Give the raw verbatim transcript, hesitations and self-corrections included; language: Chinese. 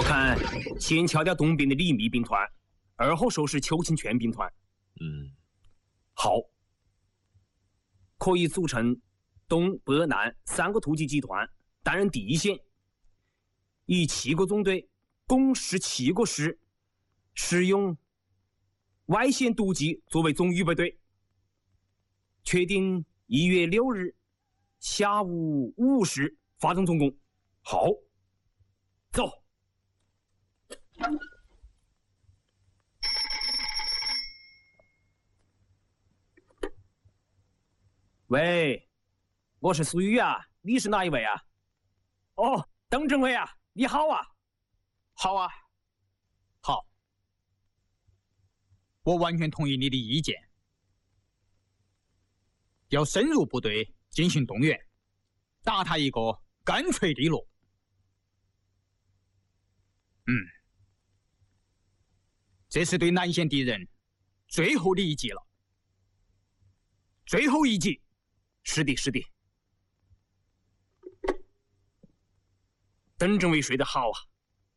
看，先敲掉东边的李密兵团，而后收拾邱清泉兵团。 嗯， 好，可以组成东北南三个突击集团，担任第一线，以七个纵队，共十七个师，使用外线突击作为总预备队。确定一月六日下午五时发动总攻。好，走。喂，我是苏玉啊，你是哪一位啊？哦，邓政委啊，你好啊。 好啊，好，我完全同意你的意见，要深入部队进行动员，打他一个干脆利落。嗯，这是对南线敌人最后的一击了，最后一击。 是的，是的。邓政委说得好啊。